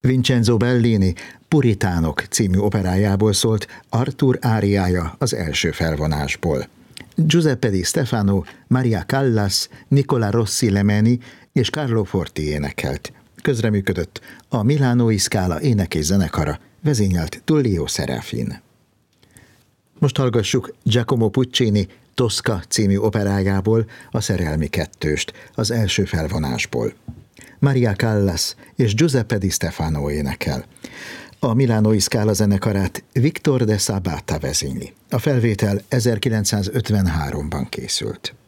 Vincenzo Bellini Puritánok című operájából szólt Arthur áriája az első felvonásból. Giuseppe Di Stefano, Maria Callas, Nicola Rossi Lemeni és Carlo Forti énekelt. Közreműködött a Milánói Scala énekés zenekara, vezényelt Tullio Serafin. Most hallgassuk Giacomo Puccini Tosca című operájából a Szerelmi kettőst, az első felvonásból. Maria Callas és Giuseppe Di Stefano énekel. A Milánói Scala zenekarát Victor de Sabata vezényli. A felvétel 1953-ban készült.